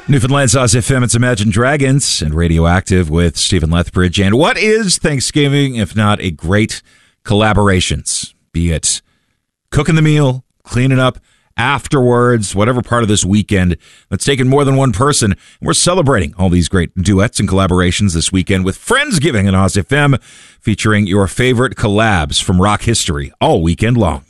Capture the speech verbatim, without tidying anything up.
Newfoundland's Oz F M, it's Imagine Dragons and Radioactive with Stephen Lethbridge. And what is Thanksgiving if not a great collaborations? Be it cooking the meal, cleaning up afterwards, whatever part of this weekend that's taken more than one person. We're celebrating all these great duets and collaborations this weekend with Friendsgiving on Oz F M, featuring your favorite collabs from rock history all weekend long.